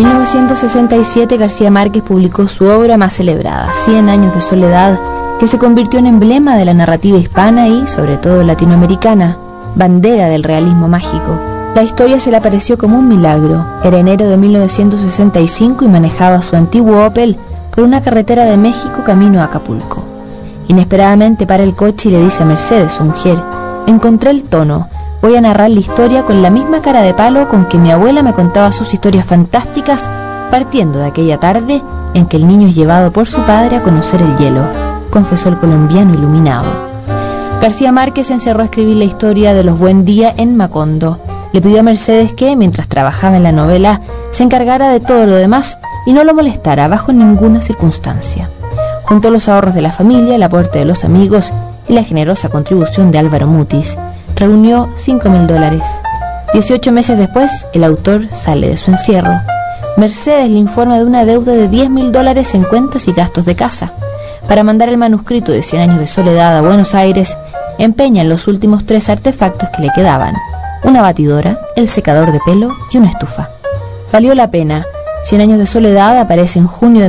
1967 García Márquez publicó su obra más celebrada, 100 años de soledad, que se convirtió en emblema de la narrativa hispana y, sobre todo, latinoamericana, bandera del realismo mágico. La historia se le apareció como un milagro. Era enero de 1965 y manejaba su antiguo Opel por una carretera de México camino a Acapulco. Inesperadamente para el coche y le dice a Mercedes, su mujer: encontré el tono. Voy a narrar la historia con la misma cara de palo con que mi abuela me contaba sus historias fantásticas, partiendo de aquella tarde en que el niño es llevado por su padre a conocer el hielo, confesó el colombiano iluminado. García Márquez se encerró a escribir la historia de los Buen Día en Macondo. Le pidió a Mercedes que, mientras trabajaba en la novela, se encargara de todo lo demás y no lo molestara bajo ninguna circunstancia. Juntó los ahorros de la familia, el aporte de los amigos y la generosa contribución de Álvaro Mutis. Reunió $5.000. 18 meses después, el autor sale de su encierro. Mercedes le informa de una deuda de $10.000 en cuentas y gastos de casa. Para mandar el manuscrito de 100 años de soledad a Buenos Aires, empeñan los últimos 3 artefactos que le quedaban: una batidora, el secador de pelo y una estufa. Valió la pena. 100 años de soledad aparece en junio de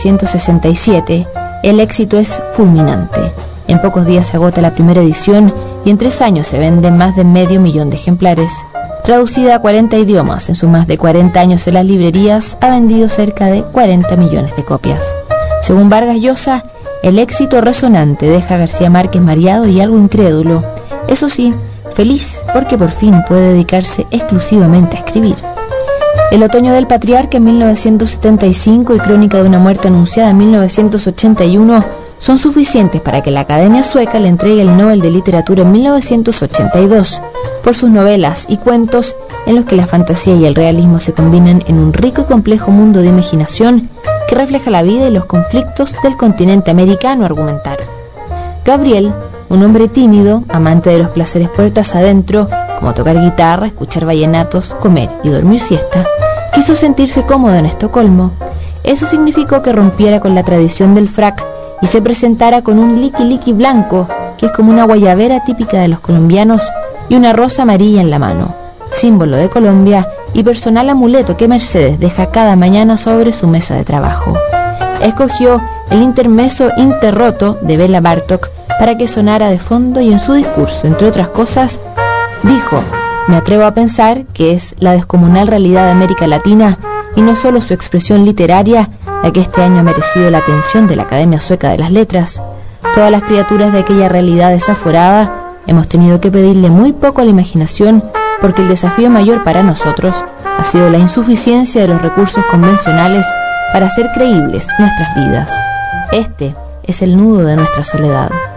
1967. El éxito es fulminante. En pocos días se agota la primera edición y en 3 años se venden más de 500.000 de ejemplares. Traducida a 40 idiomas, en sus más de 40 años en las librerías, ha vendido cerca de 40 millones de copias. Según Vargas Llosa, el éxito resonante deja a García Márquez mareado y algo incrédulo. Eso sí, feliz porque por fin puede dedicarse exclusivamente a escribir. El otoño del patriarca en 1975 y Crónica de una muerte anunciada en 1981 son suficientes para que la Academia Sueca le entregue el Nobel de Literatura en 1982 por sus novelas y cuentos en los que la fantasía y el realismo se combinan en un rico y complejo mundo de imaginación que refleja la vida y los conflictos del continente americano, argumentaron. Gabriel, un hombre tímido, amante de los placeres puertas adentro, como tocar guitarra, escuchar vallenatos, comer y dormir siesta, quiso sentirse cómodo en Estocolmo. Eso significó que rompiera con la tradición del frac y se presentara con un liqui-liqui blanco, que es como una guayabera típica de los colombianos, y una rosa amarilla en la mano, símbolo de Colombia y personal amuleto que Mercedes deja cada mañana sobre su mesa de trabajo. Escogió el intermezzo interroto de Bela Bartók para que sonara de fondo y en su discurso, entre otras cosas, dijo: me atrevo a pensar que es la descomunal realidad de América Latina y no solo su expresión literaria la que este año ha merecido la atención de la Academia Sueca de las Letras. Todas las criaturas de aquella realidad desaforada hemos tenido que pedirle muy poco a la imaginación porque el desafío mayor para nosotros ha sido la insuficiencia de los recursos convencionales para hacer creíbles nuestras vidas. Este es el nudo de nuestra soledad.